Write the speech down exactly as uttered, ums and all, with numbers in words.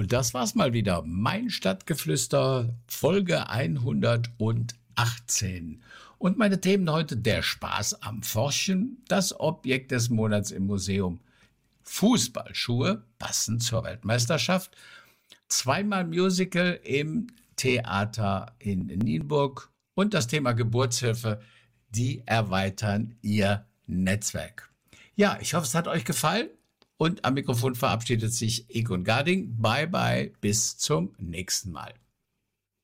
Und das war's mal wieder. Mein Stadtgeflüster, Folge hundertachtzehn. Und meine Themen heute: der Spaß am Forschen, das Objekt des Monats im Museum, Fußballschuhe, passend zur Weltmeisterschaft, zweimal Musical im Theater in Nienburg und das Thema Geburtshilfe, die erweitern ihr Netzwerk. Ja, ich hoffe, es hat euch gefallen. Und am Mikrofon verabschiedet sich Egon Garding. Bye bye, bis zum nächsten Mal.